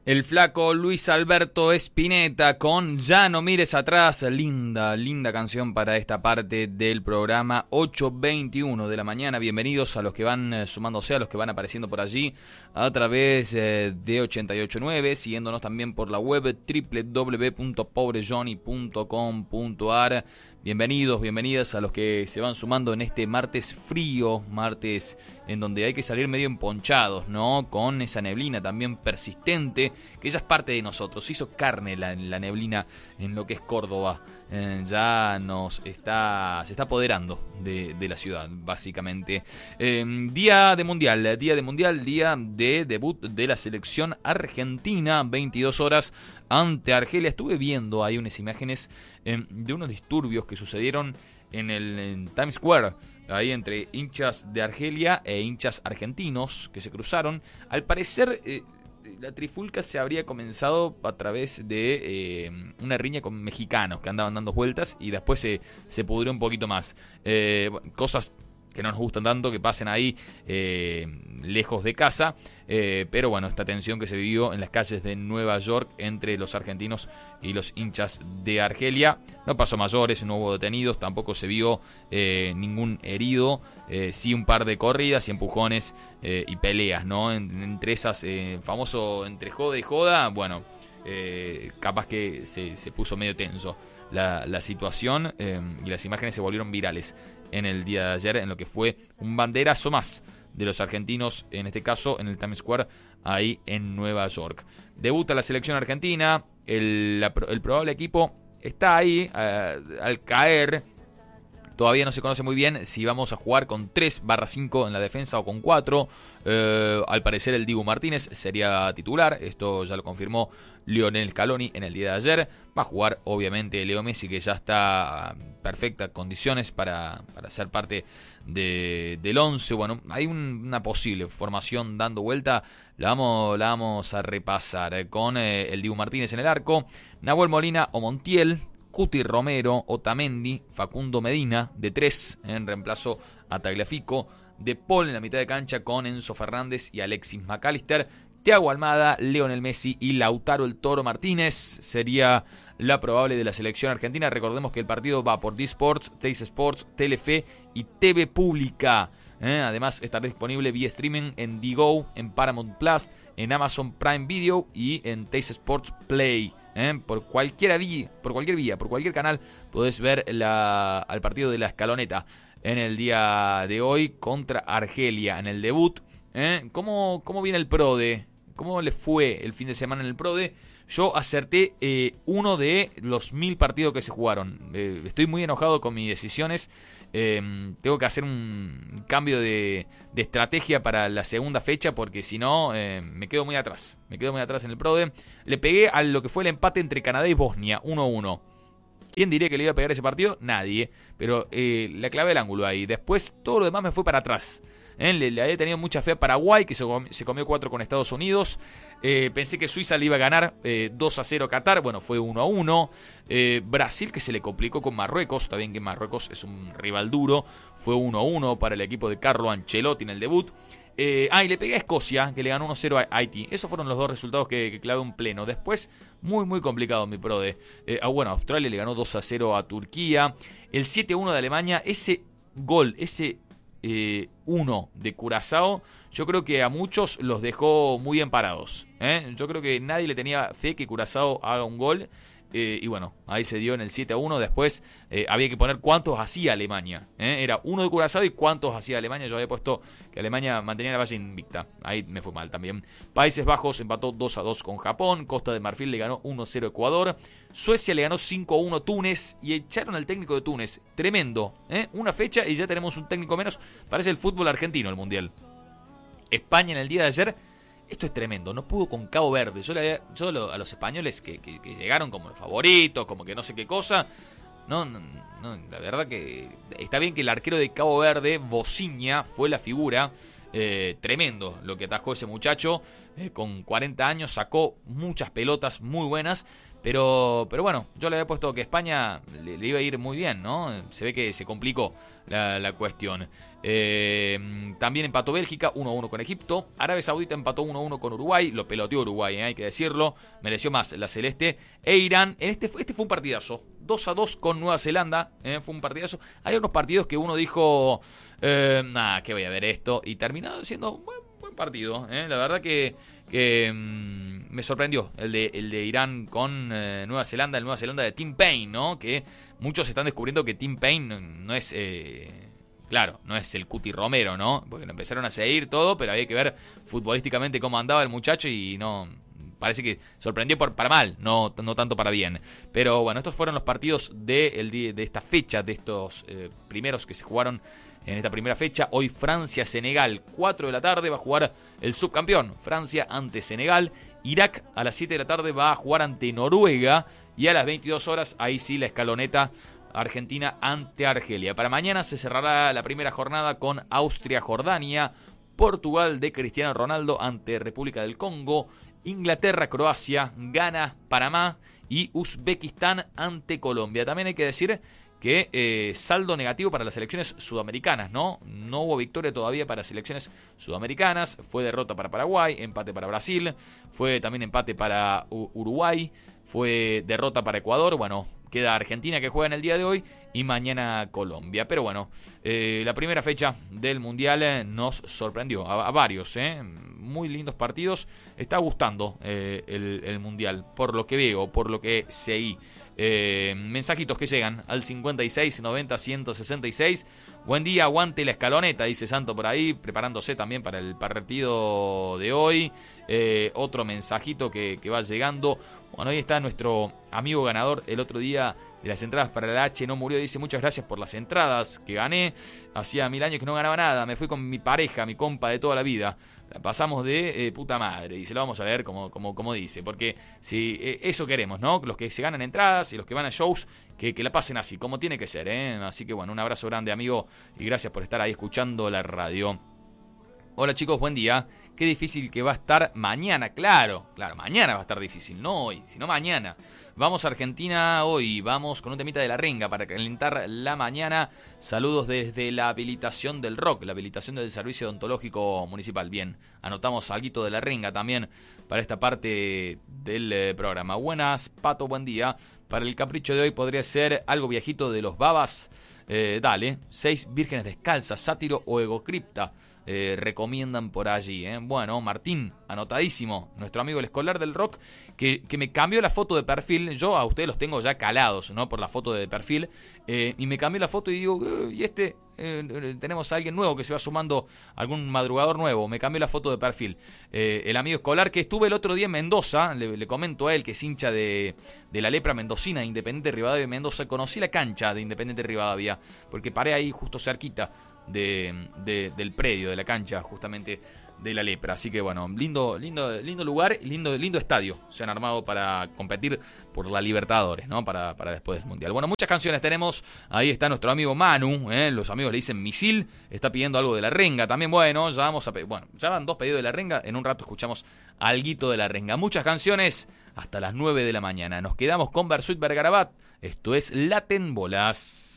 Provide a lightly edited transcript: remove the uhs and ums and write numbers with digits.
El flaco Luis Alberto Spinetta con Ya no mires atrás. Linda, linda canción para esta parte del programa. 8:21 de la mañana. Bienvenidos a los que van sumándose, a los que van apareciendo por allí a través de 88.9, siguiéndonos también por la web www.pobrejohnny.com.ar. Bienvenidos, bienvenidas a los que se van sumando en este martes frío, martes en donde hay que salir medio emponchados, ¿no? Con esa neblina también persistente, que ya es parte de nosotros. Se hizo carne la neblina en lo que es Córdoba. Ya se está apoderando de la ciudad, básicamente. Día de mundial, día de debut de la selección argentina, 22 horas ante Argelia. Estuve viendo ahí unas imágenes de unos disturbios que sucedieron en Times Square, ahí entre hinchas de Argelia e hinchas argentinos que se cruzaron. Al parecer la trifulca se habría comenzado a través de una riña con mexicanos que andaban dando vueltas y después se pudrió un poquito más. Cosas que no nos gustan tanto que pasen ahí lejos de casa, pero bueno, esta tensión que se vivió en las calles de Nueva York entre los argentinos y los hinchas de Argelia no pasó mayores, no hubo detenidos, tampoco se vio ningún herido, sí un par de corridas y empujones y peleas, ¿no? Entre esas, famoso entre joda y joda, bueno, capaz que se puso medio tenso la situación, y las imágenes se volvieron virales en el día de ayer, en lo que fue un banderazo más de los argentinos, en este caso en el Times Square, ahí en Nueva York. Debuta la selección argentina, el probable equipo está ahí al caer. Todavía no se conoce muy bien si vamos a jugar con 3/5 en la defensa o con 4. Al parecer el Dibu Martínez sería titular. Esto ya lo confirmó Lionel Scaloni en el día de ayer. Va a jugar obviamente Leo Messi, que ya está en perfectas condiciones para ser parte del 11. Bueno, hay una posible formación dando vuelta. La vamos a repasar con el Dibu Martínez en el arco, Nahuel Molina o Montiel, Cuti Romero, Otamendi, Facundo Medina, de 3 en reemplazo a Tagliafico, De Paul en la mitad de cancha con Enzo Fernández y Alexis McAllister, Thiago Almada, Lionel Messi y Lautaro el Toro Martínez sería la probable de la selección argentina. Recordemos que el partido va por D-Sports, Teis Sports, Telefe y TV Pública. Además estará disponible vía streaming en Digo, en Paramount Plus, en Amazon Prime Video y en Teis Sports Play. Por cualquier canal podés ver al partido de la Escaloneta en el día de hoy contra Argelia en el debut. ¿Cómo viene el PRODE? ¿Cómo le fue el fin de semana en el PRODE? Yo acerté uno de los 1000 partidos que se jugaron. Estoy muy enojado con mis decisiones. Tengo que hacer un cambio de estrategia para la segunda fecha, porque si no me quedo muy atrás. Me quedo muy atrás en el PRODE. Le pegué a lo que fue el empate entre Canadá y Bosnia, 1-1. ¿Quién diría que le iba a pegar ese partido? Nadie. Pero le clavé el ángulo ahí. Después todo lo demás me fue para atrás. Le había tenido mucha fe a Paraguay, que se comió 4 con Estados Unidos. Pensé que Suiza le iba a ganar 2-0 Qatar. Bueno, fue 1-1. Brasil, que se le complicó con Marruecos. Está bien que Marruecos es un rival duro. Fue 1-1 para el equipo de Carlo Ancelotti en el debut. Y le pegué a Escocia, que le ganó 1-0 a Haití. Esos fueron los dos resultados que clavé un pleno. Después, muy muy complicado mi PRODE. Australia le ganó 2-0 a Turquía. El 7-1 de Alemania. Ese gol, ese 1 de Curazao, yo creo que a muchos los dejó muy bien parados. Yo creo que nadie le tenía fe que Curazao haga un gol. Y bueno, ahí se dio en el 7-1. Después había que poner cuántos hacía Alemania. Era 1 de Curazao y cuántos hacía Alemania. Yo había puesto que Alemania mantenía la valla invicta. Ahí me fue mal también. Países Bajos empató 2-2 con Japón. Costa de Marfil le ganó 1-0 a Ecuador. Suecia le ganó 5-1 a Túnez. Y echaron al técnico de Túnez. Tremendo. Una fecha y ya tenemos un técnico menos. Parece el fútbol argentino el mundial. España en el día de ayer. Esto es tremendo, no pudo con Cabo Verde. Yo a los españoles que llegaron como los favoritos, como que no sé qué cosa. No, la verdad que está bien que el arquero de Cabo Verde, Bociña, fue la figura. Tremendo lo que atajó ese muchacho, con 40 años, sacó muchas pelotas muy buenas, pero bueno, yo le había puesto que España le iba a ir muy bien, ¿no? Se ve que se complicó la cuestión. También empató Bélgica 1-1 con Egipto. Arabia Saudita empató 1-1 con Uruguay. Lo peloteó Uruguay, hay que decirlo. Mereció más la celeste. E Irán, este fue un partidazo. 2-2 con Nueva Zelanda. Fue un partidazo. Hay unos partidos que uno dijo, que voy a ver esto. Y terminó siendo un buen partido. La verdad que me sorprendió el de Irán con Nueva Zelanda. El Nueva Zelanda de Tim Payne, ¿no? Que muchos están descubriendo que Tim Payne no es... Claro, no es el Cuti Romero, ¿no? Porque lo empezaron a seguir todo, pero había que ver futbolísticamente cómo andaba el muchacho y no... Parece que sorprendió para mal, no tanto para bien. Pero bueno, estos fueron los partidos de esta fecha, de estos primeros que se jugaron en esta primera fecha. Hoy Francia-Senegal, 4 de la tarde va a jugar el subcampeón. Francia ante Senegal. Irak a las 7 de la tarde va a jugar ante Noruega. Y a las 22 horas, ahí sí la escaloneta, Argentina ante Argelia. Para mañana se cerrará la primera jornada con Austria-Jordania, Portugal de Cristiano Ronaldo ante República del Congo, Inglaterra-Croacia, Ghana-Panamá y Uzbekistán ante Colombia. También hay que decir que saldo negativo para las selecciones sudamericanas, ¿no? No hubo victoria todavía para selecciones sudamericanas. Fue derrota para Paraguay, empate para Brasil, fue también empate para Uruguay, fue derrota para Ecuador. Bueno, queda Argentina que juega en el día de hoy y mañana Colombia. Pero bueno, la primera fecha del Mundial nos sorprendió a varios, muy lindos partidos. Está gustando el Mundial, por lo que veo, por lo que seguí. Mensajitos que llegan al 56 90 166. Buen día, aguante la escaloneta, dice Santo por ahí, preparándose también para el partido de hoy. Otro mensajito que va llegando. Bueno, ahí está nuestro amigo ganador el otro día de las entradas para la H no murió. Dice: muchas gracias por las entradas que gané. Hacía 1000 años que no ganaba nada. Me fui con mi pareja, mi compa de toda la vida. La pasamos de puta madre. Y se lo vamos a leer como dice. Porque si eso queremos, ¿no? Los que se ganan entradas y los que van a shows, que la pasen así, como tiene que ser, ¿eh? Así que bueno, un abrazo grande, amigo. Y gracias por estar ahí escuchando la radio. Hola chicos, buen día. Qué difícil que va a estar mañana, claro, mañana va a estar difícil, no hoy, sino mañana. Vamos a Argentina hoy, vamos con un temita de La Renga para calentar la mañana. Saludos desde la habilitación del rock, la habilitación del Servicio Odontológico Municipal. Bien, anotamos alguito de La Renga también para esta parte del programa. Buenas, Pato, buen día. Para el capricho de hoy podría ser algo viejito de los Babas. Dale, 6 vírgenes descalzas, sátiro o egocripta. Recomiendan por allí, Bueno, Martín, anotadísimo, nuestro amigo el escolar del rock, que me cambió la foto de perfil. Yo a ustedes los tengo ya calados, ¿no? Por la foto de perfil, y me cambió la foto y digo, tenemos a alguien nuevo que se va sumando, algún madrugador nuevo. Me cambió la foto de perfil, el amigo escolar que estuve el otro día en Mendoza. Le comento a él que es hincha de la lepra mendocina, Independiente Rivadavia de Mendoza. Conocí la cancha de Independiente Rivadavia porque paré ahí justo cerquita del predio, de la cancha justamente de la lepra. Así que bueno, lindo lugar, lindo estadio se han armado para competir por la Libertadores, ¿no? Para después del Mundial. Bueno, muchas canciones tenemos. Ahí está nuestro amigo Manu, los amigos le dicen Misil, está pidiendo algo de La Renga también. Bueno, ya van 2 pedidos de La Renga. En un rato escuchamos alguito de La Renga. Muchas canciones hasta las 9 de la mañana. Nos quedamos con Bersuit Vergarabat. Esto es Laten Bolas.